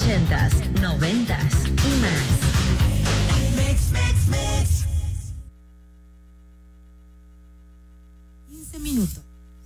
80s, 90s y más. Mix, mix, mix. 15 minutos.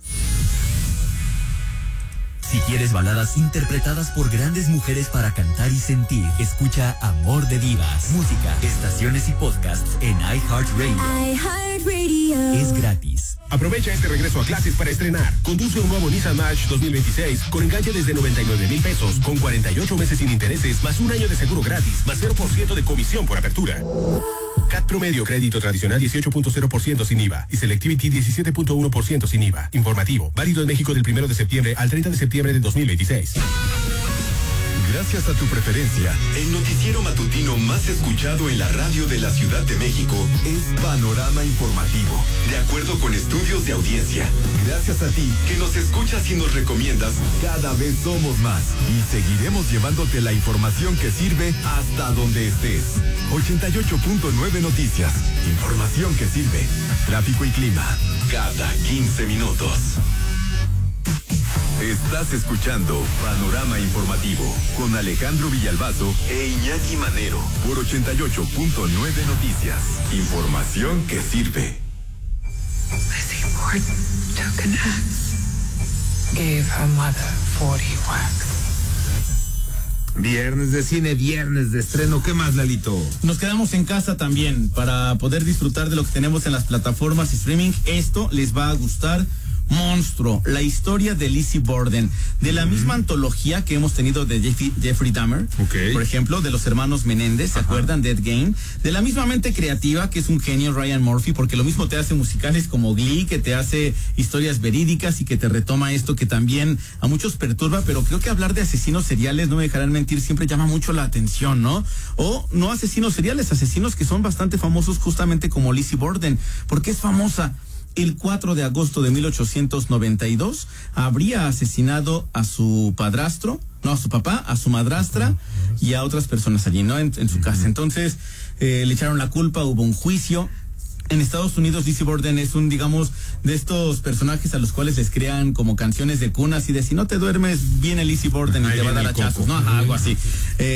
Si quieres baladas interpretadas por grandes mujeres para cantar y sentir, escucha Amor de Divas. Música, estaciones y podcasts en iHeartRadio. Es gratis. Aprovecha este regreso a clases para estrenar. Conduce un nuevo Nissan March 2026 con enganche desde 99,000 pesos, con 48 meses sin intereses, más un año de seguro gratis, más 0% de comisión por apertura. CAT promedio, crédito tradicional 18.0% sin IVA y Selectivity 17.1% sin IVA. Informativo, válido en México del 1 de septiembre al 30 de septiembre de 2026. Gracias a tu preferencia, el noticiero matutino más escuchado en la radio de la Ciudad de México es Panorama Informativo, de acuerdo con estudios de audiencia. Gracias a ti, que nos escuchas y nos recomiendas, cada vez somos más y seguiremos llevándote la información que sirve hasta donde estés. 88.9 Noticias, información que sirve. Tráfico y clima, cada 15 minutos. Estás escuchando Panorama Informativo con Alejandro Villalbazo e Iñaki Manero por 88.9 Noticias. Información que sirve. Lizzie Borden took an axe, gave her mother 40 whacks. Viernes de cine, viernes de estreno. ¿Qué más, Lalito? Nos quedamos en casa también para poder disfrutar de lo que tenemos en las plataformas streaming. Esto les va a gustar. Monstruo, la historia de Lizzie Borden, de la misma antología que hemos tenido de Jeffrey Dahmer, por ejemplo, de los hermanos Menéndez, ¿se acuerdan? Dead Game, de la misma mente creativa que es un genio Ryan Murphy, porque lo mismo te hace musicales como Glee, que te hace historias verídicas y que te retoma esto que también a muchos perturba, pero creo que hablar de asesinos seriales, no me dejarán mentir, siempre llama mucho la atención, ¿no? O no asesinos seriales, asesinos que son bastante famosos justamente como Lizzie Borden. ¿Por qué es famosa? El 4 de agosto de 1892 habría asesinado a su padrastro, no, a su papá, a su madrastra y a otras personas allí, ¿no? En su casa. Entonces, le echaron la culpa, hubo un juicio. En Estados Unidos, Lizzie Borden es un, digamos, de estos personajes a los cuales les crean como canciones de cuna, así de si no te duermes, viene Lizzie Borden y te va a dar hachazos, ¿no? Ajá, algo así.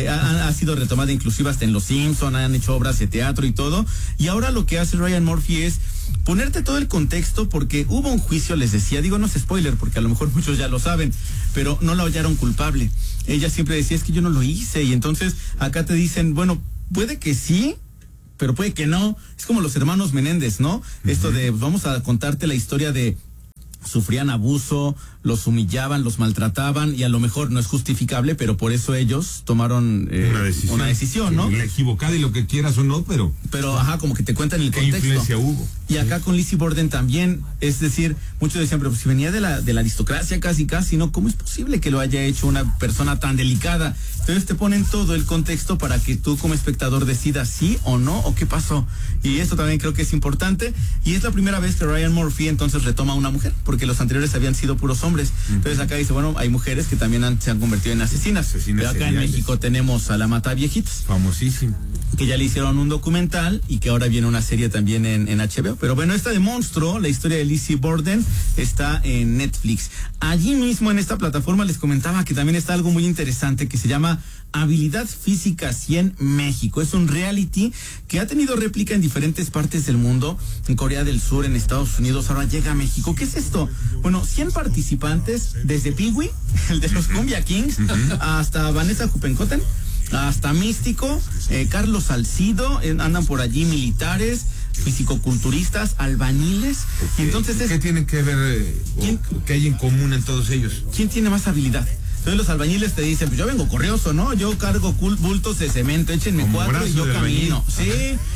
Ha sido retomada inclusive hasta en Los Simpson, han hecho obras de teatro y todo. Y ahora lo que hace Ryan Murphy es ponerte todo el contexto, porque hubo un juicio, les decía, digo, no es spoiler, porque a lo mejor muchos ya lo saben, pero no la hallaron culpable. Ella siempre decía, es que yo no lo hice, y entonces acá te dicen, bueno, puede que sí, pero puede que no. Es como los hermanos Menéndez, ¿no? Esto de, vamos a contarte la historia de sufrían abuso, los humillaban, los maltrataban, y a lo mejor no es justificable, pero por eso ellos tomaron una decisión, ¿no? La equivocada y lo que quieras o no, pero ajá, como que te cuentan el contexto. ¿Qué influencia hubo? Y acá con Lizzie Borden también, es decir, muchos decían, pero pues si venía de la aristocracia casi, ¿no? ¿Cómo es posible que lo haya hecho una persona tan delicada? Entonces te ponen todo el contexto para que tú como espectador decidas sí o no, o qué pasó. Y esto también creo que es importante, y es la primera vez que Ryan Murphy entonces retoma a una mujer, porque los anteriores habían sido puros hombres. Entonces acá dice, bueno, hay mujeres que también se han convertido en asesinas. Pero acá seriales. En México tenemos a la Mataviejitas. Famosísimo. Que ya le hicieron un documental y que ahora viene una serie también en HBO. Pero bueno, esta de Monstruo, la historia de Lizzie Borden, está en Netflix. Allí mismo en esta plataforma les comentaba que también está algo muy interesante que se llama Habilidad Física 100 México. Es un reality que ha tenido réplica en diferentes partes del mundo, en Corea del Sur, en Estados Unidos, ahora llega a México. ¿Qué es esto? Bueno, 100 participantes, desde Pee-wee, el de los Cumbia Kings, hasta Vanessa Jupencoten, hasta Místico, Carlos Salcido, andan por allí militares, fisicoculturistas, albañiles. Y entonces ¿qué tienen que ver, qué hay en común en todos ellos? ¿Quién tiene más habilidad? Entonces los albañiles te dicen, pues yo vengo corrioso, ¿no? Yo cargo bultos de cemento, échenme 4 y yo camino. Sí.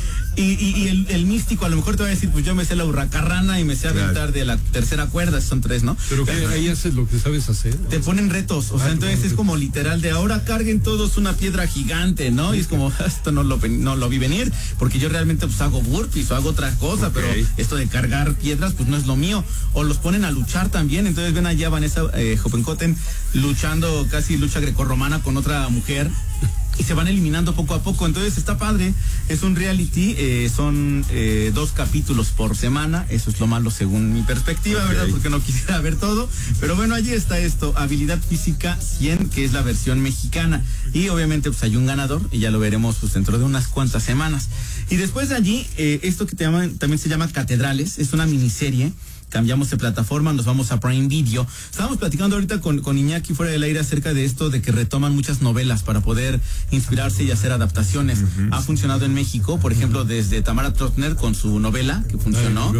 Y el místico a lo mejor te va a decir, pues yo me sé la hurracarrana y me sé aventar de la tercera cuerda, son 3, ¿no? Pero que ahí haces lo que sabes hacer. Te ponen retos, o sea, entonces es como literal de ahora carguen todos una piedra gigante, ¿no? Y es como, esto no lo vi venir, porque yo realmente pues hago burpees o hago otra cosa, pero esto de cargar piedras pues no es lo mío. O los ponen a luchar también, entonces ven allá Vanessa Jupencoten luchando, casi lucha grecorromana con otra mujer. y se van eliminando poco a poco. Entonces está padre, es un reality, son 2 capítulos por semana, eso es lo malo según mi perspectiva, ¿verdad? Porque no quisiera ver todo, pero bueno, allí está esto, Habilidad Física 100, que es la versión mexicana, y obviamente pues hay un ganador, y ya lo veremos pues dentro de unas cuantas semanas. Y después de allí, esto que también se llama Catedrales, es una miniserie. Cambiamos de plataforma, nos vamos a Prime Video. Estábamos platicando ahorita con Iñaki fuera del aire acerca de esto, de que retoman muchas novelas para poder inspirarse y hacer adaptaciones. Ha funcionado en México, por ejemplo, desde Tamara Trotner con su novela, que funcionó.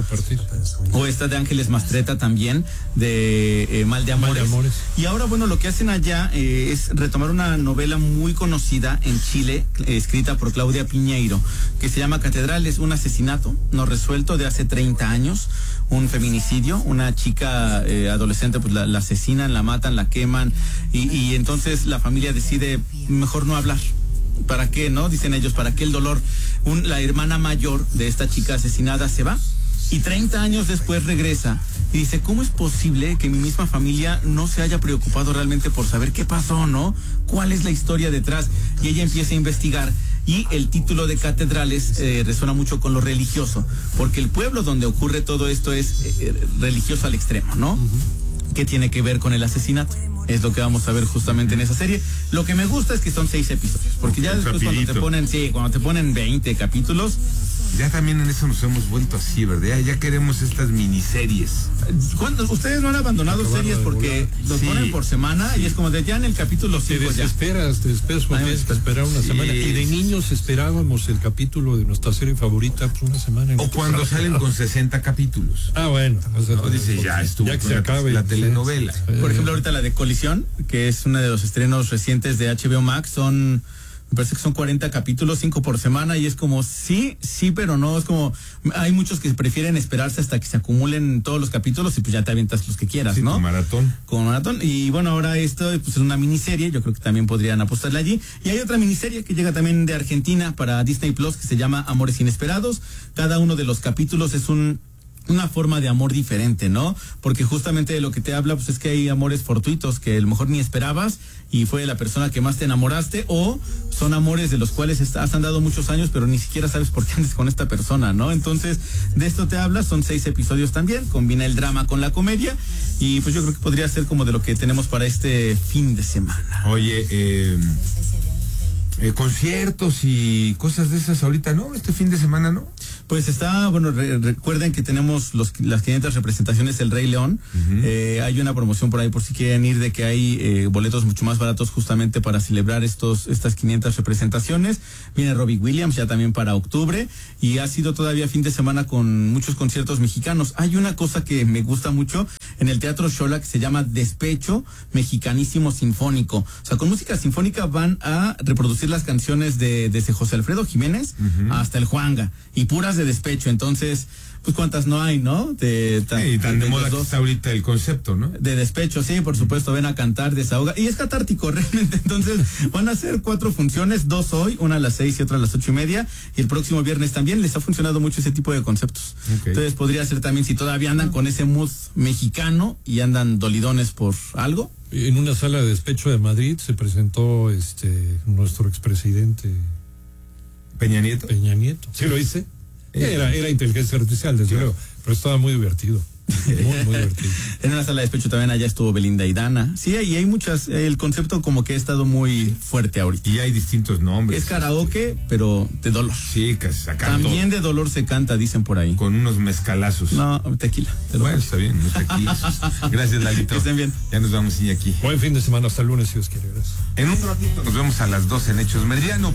O esta de Ángeles Mastreta también, de Mal de Amores. Y ahora, bueno, lo que hacen allá es retomar una novela muy conocida en Chile, escrita por Claudia Piñeiro, que se llama Catedrales, un asesinato no resuelto de hace 30 años. Un feminicidio, una chica adolescente pues la asesinan, la matan, la queman y entonces la familia decide mejor no hablar. ¿Para qué, no? Dicen ellos, ¿para qué el dolor? La hermana mayor de esta chica asesinada se va y 30 años después regresa y dice, ¿cómo es posible que mi misma familia no se haya preocupado realmente por saber qué pasó, no? ¿Cuál es la historia detrás? Y ella empieza a investigar. Y el título de Catedrales resuena mucho con lo religioso, porque el pueblo donde ocurre todo esto es religioso al extremo, ¿no? ¿Qué tiene que ver con el asesinato? Es lo que vamos a ver justamente en esa serie. Lo que me gusta es que son 6 episodios, porque ya después cuando te ponen 20 capítulos... Ya también en eso nos hemos vuelto así, ¿verdad? Ya queremos estas miniseries. Ustedes no han abandonado series porque los ponen por semana y es como de ya en el capítulo 5 ya. Te desesperas porque tienes que esperar una semana. Y de niños esperábamos el capítulo de nuestra serie favorita pues una semana. O cuando salen con 60 capítulos. Ah, bueno. O sea, no, dice ya estuvo ya que se acabe la telenovela. Por ejemplo, ahorita la de Colisión, que es uno de los estrenos recientes de HBO Max, me parece que son 40 capítulos, 5 por semana, y es como, sí, pero no, es como, hay muchos que prefieren esperarse hasta que se acumulen todos los capítulos y pues ya te avientas los que quieras, ¿no? Con maratón. Y bueno, ahora esto pues es una miniserie, yo creo que también podrían apostarle allí. Y hay otra miniserie que llega también de Argentina para Disney Plus que se llama Amores Inesperados. Cada uno de los capítulos es una forma de amor diferente, ¿no? Porque justamente de lo que te habla, pues es que hay amores fortuitos que a lo mejor ni esperabas y fue la persona que más te enamoraste, o son amores de los cuales has andado muchos años, pero ni siquiera sabes por qué andes con esta persona, ¿no? Entonces, de esto te habla, son 6 episodios también, combina el drama con la comedia, y pues yo creo que podría ser como de lo que tenemos para este fin de semana. Oye, conciertos y cosas de esas ahorita, ¿no? Este fin de semana, ¿no? Pues está, bueno, recuerden que tenemos las 500 representaciones del Rey León. Hay una promoción por ahí por si quieren ir, de que hay boletos mucho más baratos justamente para celebrar estas 500 representaciones. Viene Robbie Williams ya también para octubre y ha sido todavía fin de semana con muchos conciertos mexicanos. Hay una cosa que me gusta mucho en el Teatro Xola que se llama Despecho Mexicanísimo Sinfónico. O sea, con música sinfónica van a reproducir las canciones desde José Alfredo Jiménez hasta el Juanga, y puras de despecho. Entonces, pues cuántas no hay, ¿no? Tan de moda que está ahorita el concepto, ¿no? De despecho, sí, por supuesto, ven a cantar, desahoga, y es catártico realmente. Entonces, van a hacer 4 funciones, 2 hoy, una a las 6 y otra a las 8:30, y el próximo viernes también. Les ha funcionado mucho ese tipo de conceptos. Entonces, podría ser también, si todavía andan con ese mood mexicano y andan dolidones por algo. En una sala de despecho de Madrid se presentó nuestro expresidente Peña Nieto. ¿Sí lo hice? Era inteligencia artificial, desde luego, pero estaba muy divertido. Muy divertido. En una sala de despecho también allá estuvo Belinda y Dana. Sí, y hay muchas, el concepto como que ha estado muy fuerte ahorita. Y hay distintos nombres. Es karaoke, pero de dolor. Sí, que sacando. También de dolor se canta, dicen por ahí. Con unos mezcalazos. No, tequila. Bueno, está bien, unos tequilas. Gracias, Lalito. Que estén bien. Ya nos vamos aquí. Buen fin de semana, hasta el lunes si Dios quiere. Gracias. En un ratito nos vemos a las 12 en Hechos Meridiano.